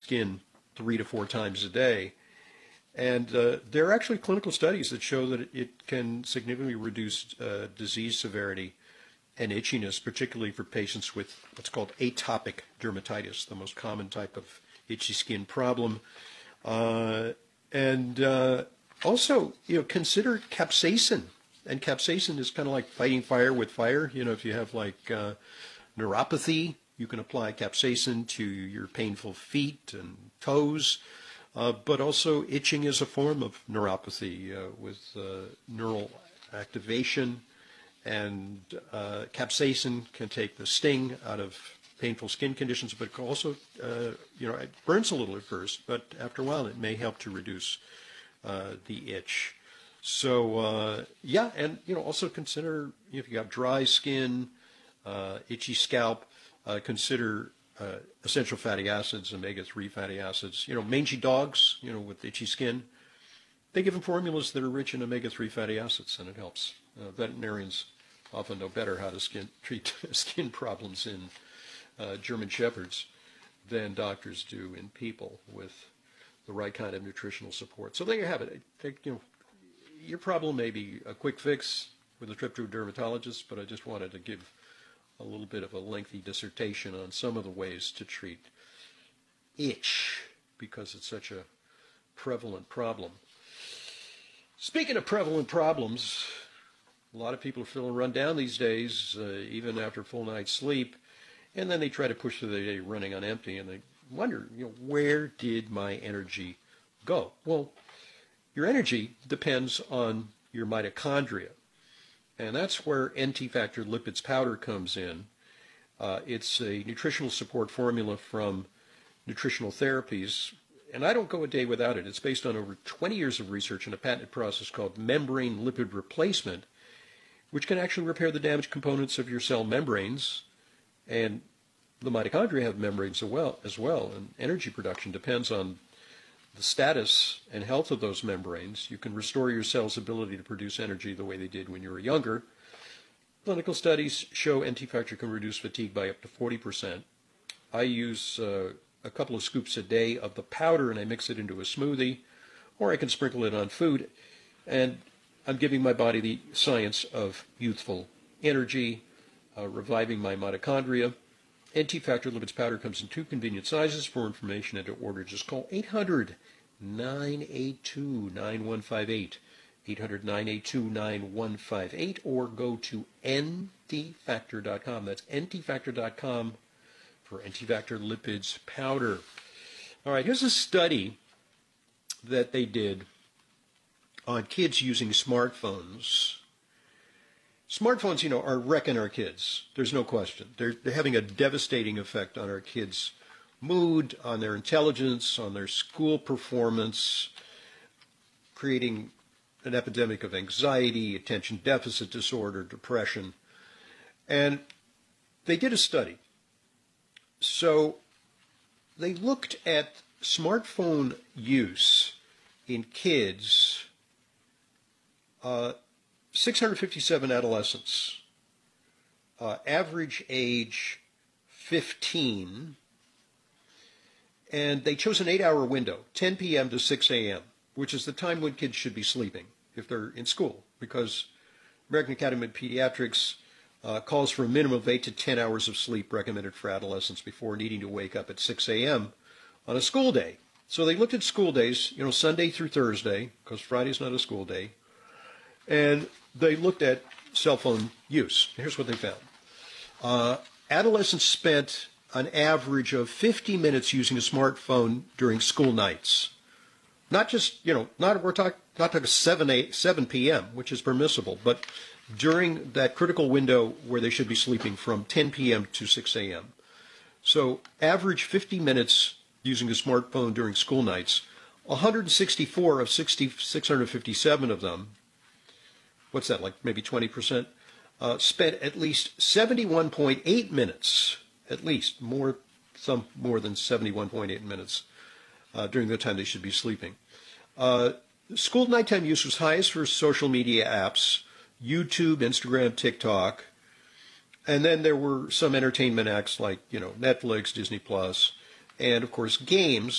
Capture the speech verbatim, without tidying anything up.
skin three to four times a day. And uh, there are actually clinical studies that show that it can significantly reduce uh, disease severity and itchiness, particularly for patients with what's called atopic dermatitis, the most common type of itchy skin problem. Uh, and uh, also, you know, consider capsaicin. And capsaicin is kind of like fighting fire with fire. You know, if you have like uh, neuropathy, you can apply capsaicin to your painful feet and toes. Uh, but also itching is a form of neuropathy uh, with uh, neural activation. And uh, capsaicin can take the sting out of painful skin conditions, but it can also, uh, you know, it burns a little at first, but after a while it may help to reduce uh, the itch. So, uh, yeah, and, you know, also consider if you have dry skin, uh, itchy scalp, uh, consider uh, essential fatty acids, omega three fatty acids. You know, mangy dogs, you know, with itchy skin, they give them formulas that are rich in omega three fatty acids, and it helps. Uh, veterinarians often know better how to skin, treat skin problems in uh, German Shepherds than doctors do in people with the right kind of nutritional support. So there you have it. I think, you know, your problem may be a quick fix with a trip to a dermatologist, but I just wanted to give a little bit of a lengthy dissertation on some of the ways to treat itch because it's such a prevalent problem. Speaking of prevalent problems, a lot of people are feeling run down these days, uh, even after a full night's sleep, and then they try to push through the day running on empty, and they wonder, you know, where did my energy go? Well, your energy depends on your mitochondria, and that's where N T-Factor Lipids Powder comes in. Uh, it's a nutritional support formula from Nutritional Therapies, and I don't go a day without it. It's based on over twenty years of research in a patented process called membrane lipid replacement, which can actually repair the damaged components of your cell membranes. And the mitochondria have membranes as well, as well, and energy production depends on the status and health of those membranes. You can restore your cell's ability to produce energy the way they did when you were younger. Clinical studies show N T-Factor can reduce fatigue by up to forty percent. I use uh, a couple of scoops a day of the powder and I mix it into a smoothie, or I can sprinkle it on food, and I'm giving my body the science of youthful energy, uh, reviving my mitochondria. N T-Factor Lipids Powder comes in two convenient sizes. For information and to order, just call eight hundred, nine eight two, nine one five eight, eight hundred, nine eight two, nine one five eight, or go to N T factor dot com. That's N T factor dot com for N T-Factor Lipids Powder. All right, here's a study that they did on kids using smartphones. Smartphones, you know, are wrecking our kids. There's no question. They're, they're having a devastating effect on our kids' mood, on their intelligence, on their school performance, creating an epidemic of anxiety, attention deficit disorder, depression. And they did a study. So they looked at smartphone use in kids, uh, six hundred fifty-seven adolescents, uh, average age fifteen, and they chose an eight-hour window, ten p.m. to six a.m., which is the time when kids should be sleeping if they're in school, because American Academy of Pediatrics uh, calls for a minimum of eight to ten hours of sleep recommended for adolescents before needing to wake up at six a.m. on a school day. So they looked at school days, you know, Sunday through Thursday, because Friday's not a school day, and they looked at cell phone use. Here's what they found. Uh, adolescents spent an average of fifty minutes using a smartphone during school nights. Not just, you know, not we're talking not talking seven, eight, seven p.m., which is permissible, but during that critical window where they should be sleeping from ten p.m. to six a.m. So average fifty minutes using a smartphone during school nights. one hundred sixty-four of six thousand six hundred fifty-seven of them, what's that, like maybe twenty percent, uh, spent at least seventy-one point eight minutes, at least, more, some more than seventy-one point eight minutes uh, during the time they should be sleeping. Uh, school nighttime use was highest for social media apps, YouTube, Instagram, TikTok, and then there were some entertainment acts like, you know, Netflix, Disney Plus, and of course games.